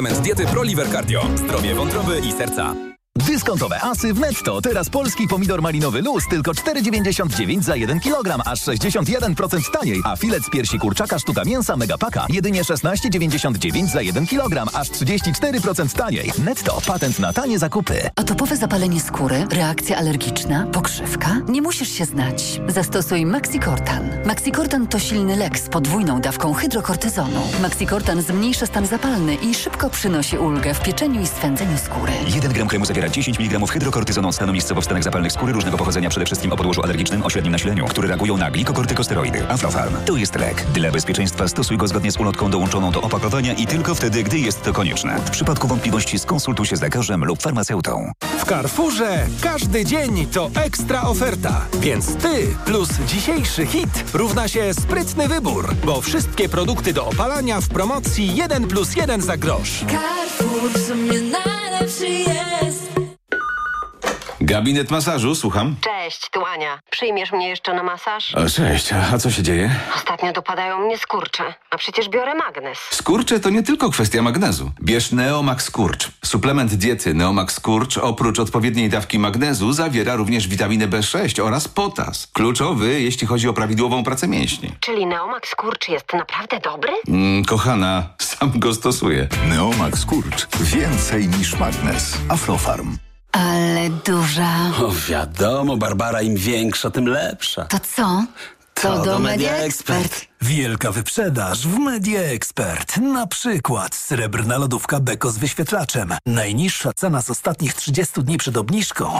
Diety ProLiver Cardio. Zdrowie wątroby i serca. Dyskontowe asy w Netto. Teraz polski pomidor malinowy luz tylko 4,99 za 1 kg, aż 61% taniej. A filet z piersi kurczaka sztuka mięsa Megapaka jedynie 16,99 za 1 kg, aż 34% taniej. Netto. Patent na tanie zakupy. Atopowe zapalenie skóry, reakcja alergiczna, pokrzywka? Nie musisz się znać. Zastosuj Maxicortan. Maxicortan to silny lek z podwójną dawką hydrokortyzonu. Maxicortan zmniejsza stan zapalny i szybko przynosi ulgę w pieczeniu i swędzeniu skóry. 1 gram kremu zawiera 10 mg hydrokortyzonu stanu miejscowo wstanek zapalnych skóry różnego pochodzenia, przede wszystkim o podłożu alergicznym o średnim nasileniu, które reagują na glikokortykosteroidy. Aflofarm. To jest lek. Dla bezpieczeństwa stosuj go zgodnie z ulotką dołączoną do opakowania i tylko wtedy, gdy jest to konieczne. W przypadku wątpliwości skonsultuj się z lekarzem lub farmaceutą. W Carrefourze każdy dzień to ekstra oferta. Więc ty plus dzisiejszy hit równa się sprytny wybór, bo wszystkie produkty do opalania w promocji 1+1 za grosz. Carrefour w sumie najlepszy jest. Gabinet masażu, słucham. Cześć, tu Ania. Przyjmiesz mnie jeszcze na masaż? O, cześć, a co się dzieje? Ostatnio dopadają mnie skurcze, a przecież biorę magnes. Skurcze to nie tylko kwestia magnezu. Bierz Neomax Skurcz. Suplement diety Neomax Skurcz oprócz odpowiedniej dawki magnezu zawiera również witaminę B6 oraz potas. Kluczowy, jeśli chodzi o prawidłową pracę mięśni. Czyli Neomax Skurcz jest naprawdę dobry? Kochana, sam go stosuję. Neomax Skurcz. Więcej niż magnes. Aflofarm. Ale duża. O, wiadomo, Barbara, im większa, tym lepsza. To co? To do Media Expert. Wielka wyprzedaż w Media Expert. Na przykład srebrna lodówka Beko z wyświetlaczem. Najniższa cena z ostatnich 30 dni przed obniżką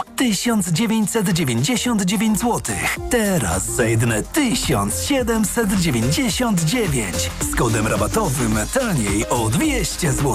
1999 zł. Teraz za jedyne 1799. Z kodem rabatowym taniej o 200 zł.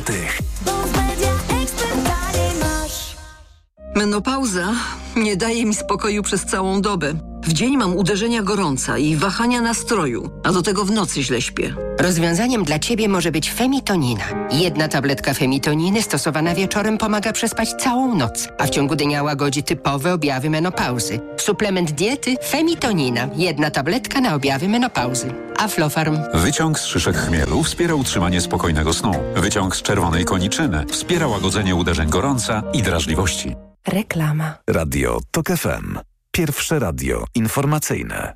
Menopauza nie daje mi spokoju przez całą dobę. W dzień mam uderzenia gorąca i wahania nastroju, a do tego w nocy źle śpię. Rozwiązaniem dla Ciebie może być Femitonina. 1 tabletka Femitoniny stosowana wieczorem pomaga przespać całą noc, a w ciągu dnia łagodzi typowe objawy menopauzy. Suplement diety Femitonina. 1 tabletka na objawy menopauzy. Aflofarm. Wyciąg z szyszek chmielu wspiera utrzymanie spokojnego snu. Wyciąg z czerwonej koniczyny wspiera łagodzenie uderzeń gorąca i drażliwości. Reklama. Radio TOK FM. Pierwsze radio informacyjne.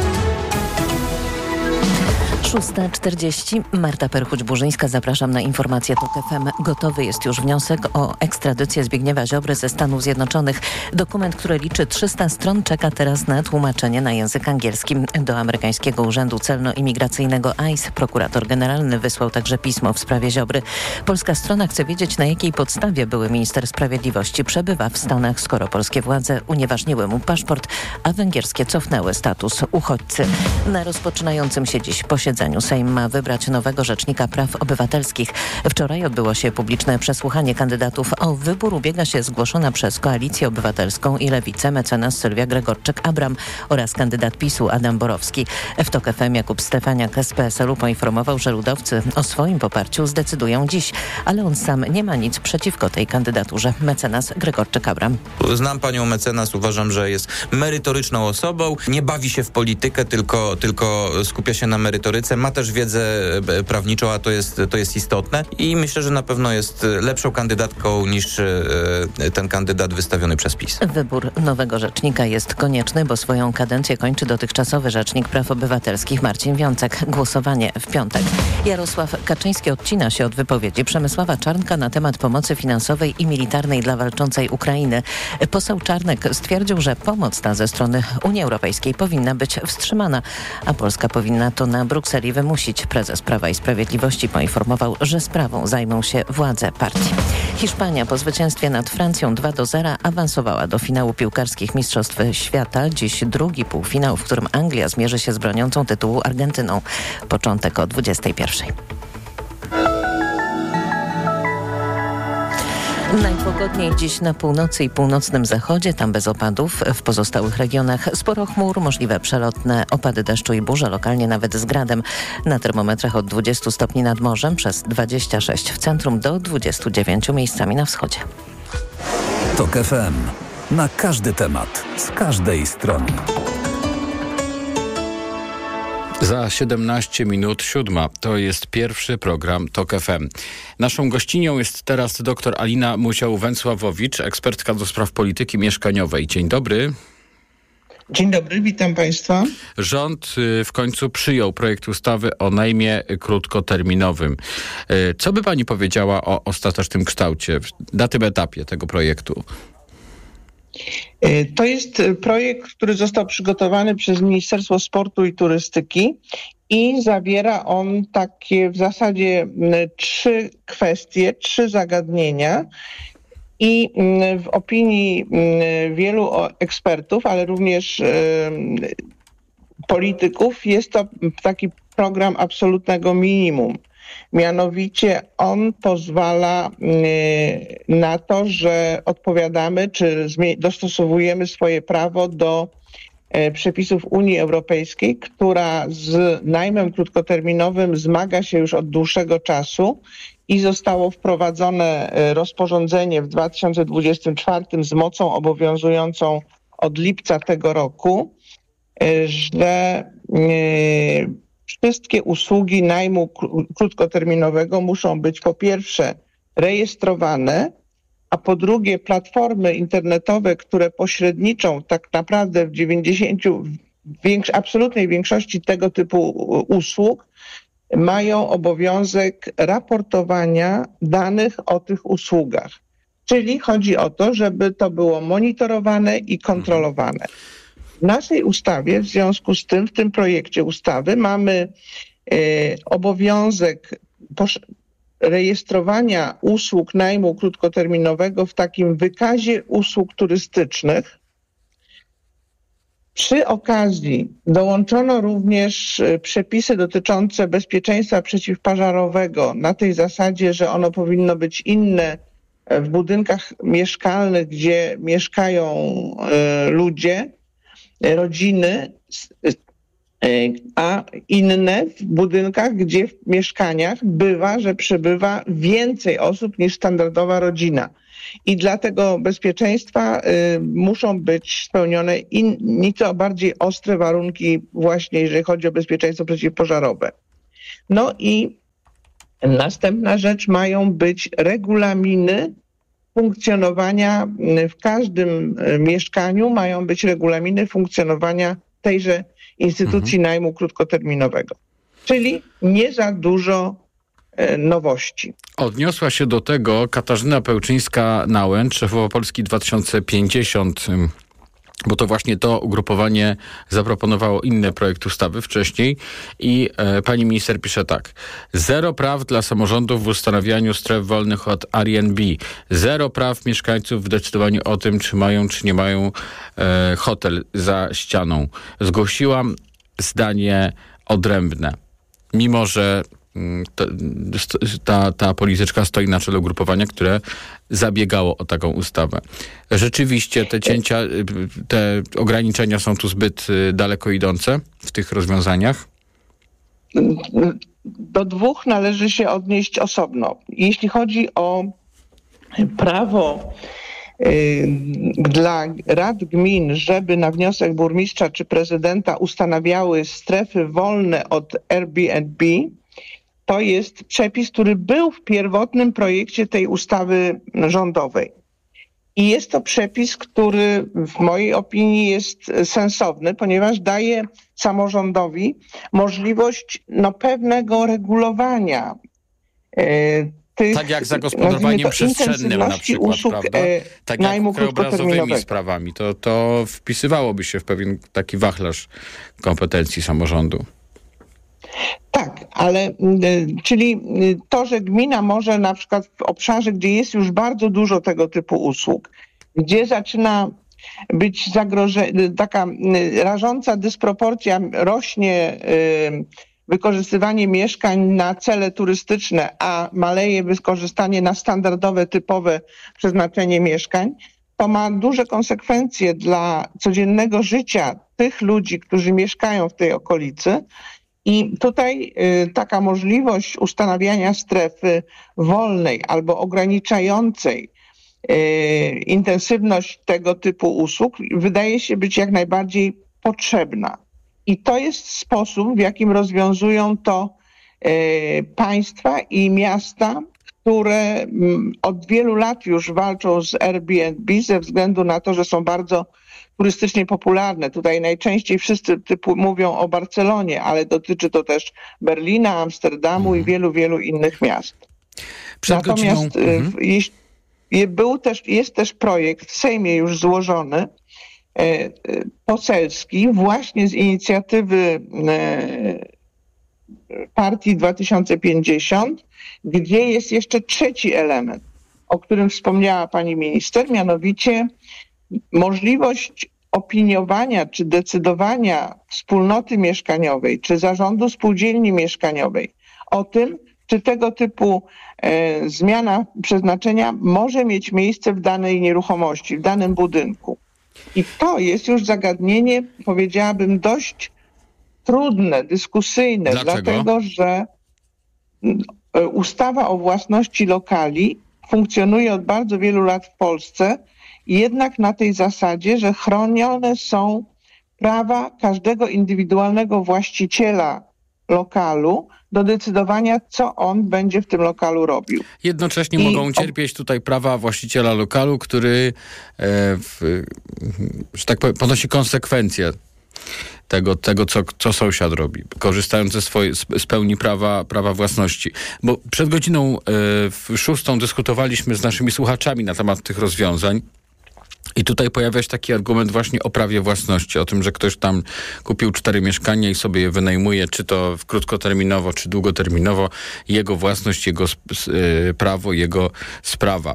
6:40. Marta Perchuć-Burzyńska, zapraszam na informację TOK FM. Gotowy jest już wniosek o ekstradycję Zbigniewa Ziobry ze Stanów Zjednoczonych. Dokument, który liczy 300 stron, czeka teraz na tłumaczenie na język angielski. Do amerykańskiego Urzędu Celno-Imigracyjnego ICE prokurator generalny wysłał także pismo w sprawie Ziobry. Polska strona chce wiedzieć, na jakiej podstawie były minister sprawiedliwości przebywa w Stanach, skoro polskie władze unieważniły mu paszport, a węgierskie cofnęły status uchodźcy. Na rozpoczynającym się dziś posiedzeniu Sejm ma wybrać nowego rzecznika praw obywatelskich. Wczoraj odbyło się publiczne przesłuchanie kandydatów. O wybór ubiega się zgłoszona przez Koalicję Obywatelską i Lewicę mecenas Sylwia Gregorczyk-Abram oraz kandydat PiS-u Adam Borowski. W TOK FM Jakub Stefaniak z PSL-u poinformował, że ludowcy o swoim poparciu zdecydują dziś, ale on sam nie ma nic przeciwko tej kandydaturze. Mecenas Gregorczyk-Abram. Znam panią mecenas, uważam, że jest merytoryczną osobą, nie bawi się w politykę, tylko skupia się na merytoryce. Ma też wiedzę prawniczą, a to jest istotne i myślę, że na pewno jest lepszą kandydatką niż ten kandydat wystawiony przez PiS. Wybór nowego rzecznika jest konieczny, bo swoją kadencję kończy dotychczasowy rzecznik praw obywatelskich Marcin Wiącek. Głosowanie w piątek. Jarosław Kaczyński odcina się od wypowiedzi Przemysława Czarnka na temat pomocy finansowej i militarnej dla walczącej Ukrainy. Poseł Czarnek stwierdził, że pomoc ta ze strony Unii Europejskiej powinna być wstrzymana, a Polska powinna to na Brukseli wymusić. Prezes Prawa i Sprawiedliwości poinformował, że sprawą zajmą się władze partii. Hiszpania po zwycięstwie nad Francją 2-0 awansowała do finału piłkarskich Mistrzostw Świata. Dziś drugi półfinał, w którym Anglia zmierzy się z broniącą tytułu Argentyną. Początek o 21:00. Najpogodniej dziś na północy i północnym zachodzie, tam bez opadów. W pozostałych regionach sporo chmur, możliwe przelotne opady deszczu i burze, lokalnie nawet z gradem. Na termometrach od 20 stopni nad morzem, przez 26 w centrum do 29 miejscami na wschodzie. TOK FM. Na każdy temat, z każdej strony. Za 17 minut 7. To jest pierwszy program TOK FM. Naszą gościnią jest teraz dr Alina Musiał-Węcławowicz, ekspertka do spraw polityki mieszkaniowej. Dzień dobry. Dzień dobry, witam Państwa. Rząd w końcu przyjął projekt ustawy o najmie krótkoterminowym. Co by Pani powiedziała o ostatecznym kształcie na tym etapie tego projektu? To jest projekt, który został przygotowany przez Ministerstwo Sportu i Turystyki i zawiera on takie w zasadzie 3 kwestie, 3 zagadnienia. I w opinii wielu ekspertów, ale również polityków jest to taki program absolutnego minimum. Mianowicie on pozwala na to, że odpowiadamy czy dostosowujemy swoje prawo do przepisów Unii Europejskiej, która z najmem krótkoterminowym zmaga się już od dłuższego czasu i zostało wprowadzone rozporządzenie w 2024 z mocą obowiązującą od lipca tego roku, że wszystkie usługi najmu krótkoterminowego muszą być po pierwsze rejestrowane, a po drugie platformy internetowe, które pośredniczą tak naprawdę w absolutnej większości tego typu usług, mają obowiązek raportowania danych o tych usługach. Czyli chodzi o to, żeby to było monitorowane i kontrolowane. W naszej ustawie, w związku z tym, w tym projekcie ustawy mamy obowiązek rejestrowania usług najmu krótkoterminowego w takim wykazie usług turystycznych. Przy okazji dołączono również przepisy dotyczące bezpieczeństwa przeciwpożarowego na tej zasadzie, że ono powinno być inne w budynkach mieszkalnych, gdzie mieszkają ludzie, rodziny, a inne w budynkach, gdzie w mieszkaniach bywa, że przebywa więcej osób niż standardowa rodzina. I dla tego bezpieczeństwa muszą być spełnione nieco bardziej ostre warunki właśnie, jeżeli chodzi o bezpieczeństwo przeciwpożarowe. No i następna rzecz, mają być regulaminy funkcjonowania w każdym mieszkaniu, mają być regulaminy funkcjonowania tejże instytucji najmu krótkoterminowego. Czyli nie za dużo nowości. Odniosła się do tego Katarzyna Pełczyńska-Nałęcz, szefowa Polski 2050, bo to właśnie to ugrupowanie zaproponowało inny projekt ustawy wcześniej i pani minister pisze tak: 0 praw dla samorządów w ustanawianiu stref wolnych od Airbnb, 0 praw mieszkańców w decydowaniu o tym, czy mają, czy nie mają hotel za ścianą. Zgłosiłam zdanie odrębne, mimo że ta polityczka stoi na czele ugrupowania, które zabiegało o taką ustawę. Rzeczywiście te cięcia, te ograniczenia są tu zbyt daleko idące w tych rozwiązaniach? Do 2 należy się odnieść osobno. Jeśli chodzi o prawo dla rad gmin, żeby na wniosek burmistrza czy prezydenta ustanawiały strefy wolne od Airbnb, to jest przepis, który był w pierwotnym projekcie tej ustawy rządowej. I jest to przepis, który w mojej opinii jest sensowny, ponieważ daje samorządowi możliwość pewnego regulowania tych, tak jak zagospodarowaniem przestrzennym na przykład, usług, prawda? Tak jak krajobrazowymi sprawami. To wpisywałoby się w pewien taki wachlarz kompetencji samorządu. Tak, ale czyli to, że gmina może na przykład w obszarze, gdzie jest już bardzo dużo tego typu usług, gdzie zaczyna być taka rażąca dysproporcja, rośnie wykorzystywanie mieszkań na cele turystyczne, a maleje wykorzystanie na standardowe, typowe przeznaczenie mieszkań, to ma duże konsekwencje dla codziennego życia tych ludzi, którzy mieszkają w tej okolicy. I tutaj taka możliwość ustanawiania strefy wolnej albo ograniczającej intensywność tego typu usług wydaje się być jak najbardziej potrzebna. I to jest sposób, w jakim rozwiązują to państwa i miasta, które od wielu lat już walczą z Airbnb ze względu na to, że są bardzo turystycznie popularne. Tutaj najczęściej wszyscy mówią o Barcelonie, ale dotyczy to też Berlina, Amsterdamu i wielu, wielu innych miast. Natomiast jest też projekt w Sejmie już złożony, poselski, właśnie z inicjatywy Partii 2050, gdzie jest jeszcze trzeci element, o którym wspomniała pani minister, mianowicie możliwość opiniowania czy decydowania wspólnoty mieszkaniowej czy zarządu spółdzielni mieszkaniowej o tym, czy tego typu zmiana przeznaczenia może mieć miejsce w danej nieruchomości, w danym budynku. I to jest już zagadnienie, powiedziałabym, dość trudne, dyskusyjne, dlatego że ustawa o własności lokali funkcjonuje od bardzo wielu lat w Polsce, jednak na tej zasadzie, że chronione są prawa każdego indywidualnego właściciela lokalu do decydowania, co on będzie w tym lokalu robił. Jednocześnie mogą cierpieć tutaj prawa właściciela lokalu, który, że tak powiem, ponosi konsekwencje tego co sąsiad robi, korzystając z pełni prawa własności. Bo przed godziną 6 dyskutowaliśmy z naszymi słuchaczami na temat tych rozwiązań. I tutaj pojawia się taki argument właśnie o prawie własności, o tym, że ktoś tam kupił 4 mieszkania i sobie je wynajmuje, czy to krótkoterminowo, czy długoterminowo, jego własność, jego prawo, jego sprawa.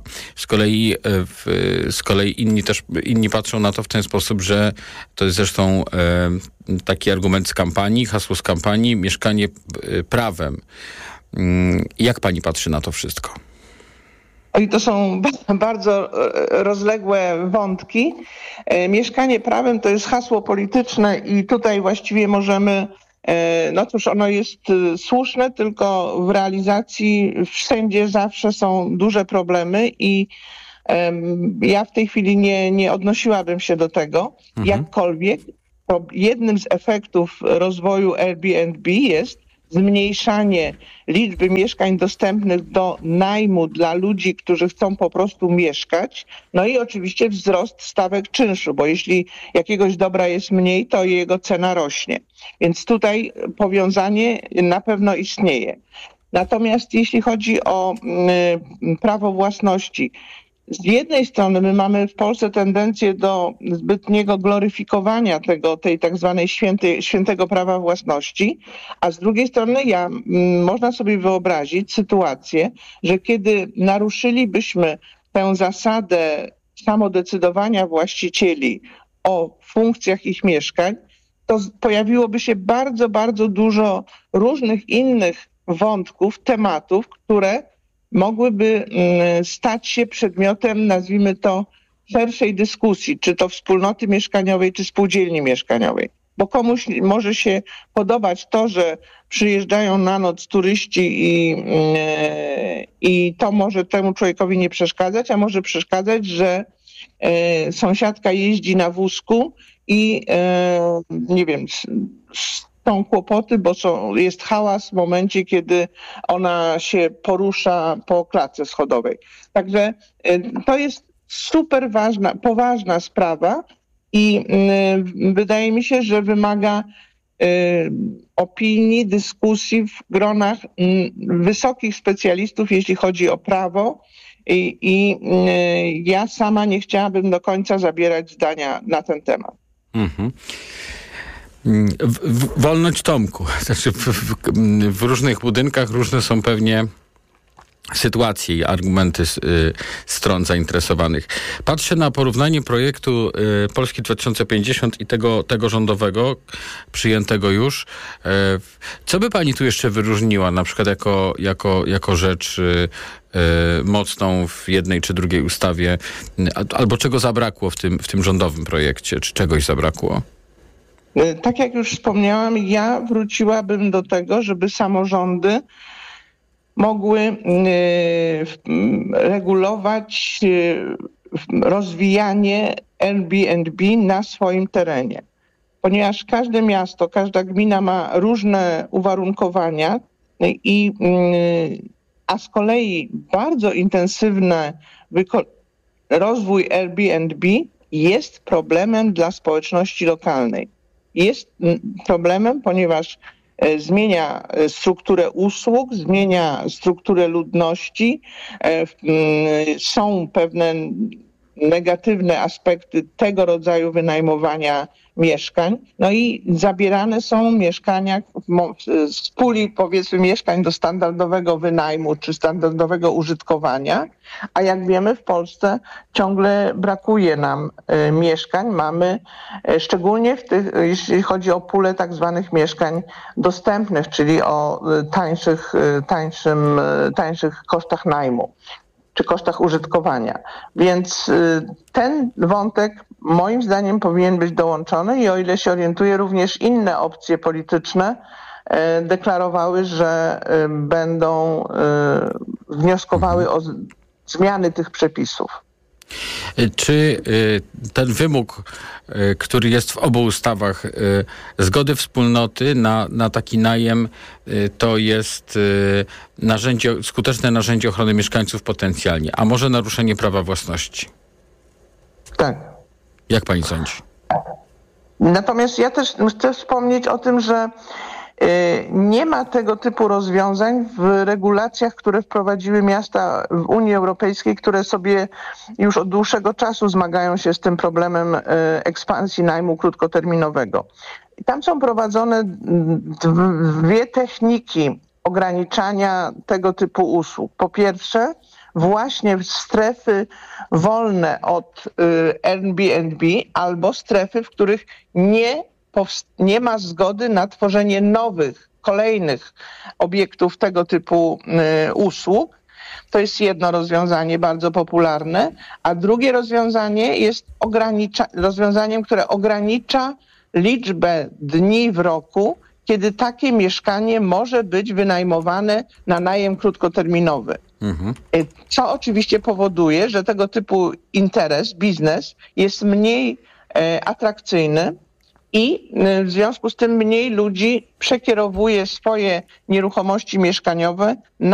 Z kolei inni patrzą na to w ten sposób, że to jest zresztą taki argument z kampanii, hasło z kampanii, mieszkanie prawem. Jak pani patrzy na to wszystko? I to są bardzo rozległe wątki. Mieszkanie prawem to jest hasło polityczne i tutaj właściwie możemy, no cóż, ono jest słuszne, tylko w realizacji wszędzie zawsze są duże problemy i ja w tej chwili nie odnosiłabym się do tego. Jakkolwiek to jednym z efektów rozwoju Airbnb jest zmniejszanie liczby mieszkań dostępnych do najmu dla ludzi, którzy chcą po prostu mieszkać. No i oczywiście wzrost stawek czynszu, bo jeśli jakiegoś dobra jest mniej, to jego cena rośnie. Więc tutaj powiązanie na pewno istnieje. Natomiast jeśli chodzi o prawo własności, z jednej strony my mamy w Polsce tendencję do zbytniego gloryfikowania tej tak zwanej świętego prawa własności, a z drugiej strony można sobie wyobrazić sytuację, że kiedy naruszylibyśmy tę zasadę samodecydowania właścicieli o funkcjach ich mieszkań, to pojawiłoby się bardzo, bardzo dużo różnych innych wątków, tematów, które mogłyby stać się przedmiotem, nazwijmy to, szerszej dyskusji, czy to wspólnoty mieszkaniowej, czy spółdzielni mieszkaniowej. Bo komuś może się podobać to, że przyjeżdżają na noc turyści i to może temu człowiekowi nie przeszkadzać, a może przeszkadzać, że sąsiadka jeździ na wózku i nie wiem, są kłopoty, bo jest hałas w momencie, kiedy ona się porusza po klatce schodowej. Także to jest super ważna, poważna sprawa i wydaje mi się, że wymaga opinii, dyskusji w gronach wysokich specjalistów, jeśli chodzi o prawo. I ja sama nie chciałabym do końca zabierać zdania na ten temat. Wolność Tomku. Znaczy w różnych budynkach różne są pewnie sytuacje i argumenty stron zainteresowanych. Patrzę na porównanie projektu Polski 2050 i tego rządowego, przyjętego już. Co by pani tu jeszcze wyróżniła, na przykład jako rzecz mocną w jednej czy drugiej ustawie, albo czego zabrakło w tym rządowym projekcie, czy czegoś zabrakło? Tak jak już wspomniałam, ja wróciłabym do tego, żeby samorządy mogły regulować rozwijanie Airbnb na swoim terenie. ponieważ każde miasto, każda gmina ma różne uwarunkowania a z kolei bardzo intensywny rozwój Airbnb jest problemem dla społeczności lokalnej. Jest problemem, ponieważ zmienia strukturę usług, zmienia strukturę ludności. Są pewne negatywne aspekty tego rodzaju wynajmowania mieszkań. No i zabierane są mieszkania z puli, powiedzmy, mieszkań do standardowego wynajmu czy standardowego użytkowania, a jak wiemy, w Polsce ciągle brakuje nam mieszkań. Mamy szczególnie jeśli chodzi o pulę tak zwanych mieszkań dostępnych, czyli o tańszych kosztach najmu czy kosztach użytkowania. Więc ten wątek moim zdaniem powinien być dołączony i o ile się orientuję, również inne opcje polityczne deklarowały, że będą wnioskowały o zmiany tych przepisów. Czy ten wymóg, który jest w obu ustawach, zgody wspólnoty na taki to jest skuteczne narzędzie ochrony mieszkańców potencjalnie, a może naruszenie prawa własności? Tak. Jak pani sądzi? Natomiast ja też chcę wspomnieć o tym, że nie ma tego typu rozwiązań w regulacjach, które wprowadziły miasta w Unii Europejskiej, które sobie już od dłuższego czasu zmagają się z tym problemem ekspansji najmu krótkoterminowego. I tam są prowadzone dwie techniki ograniczania tego typu usług. Po pierwsze, właśnie strefy wolne od Airbnb albo strefy, w których nie ma zgody na tworzenie nowych, kolejnych obiektów tego typu usług. To jest jedno rozwiązanie bardzo popularne, a drugie rozwiązanie jest rozwiązaniem, które ogranicza liczbę dni w roku, kiedy takie mieszkanie może być wynajmowane na najem krótkoterminowy. Co oczywiście powoduje, że tego typu biznes jest mniej atrakcyjny i w związku z tym mniej ludzi przekierowuje swoje nieruchomości mieszkaniowe na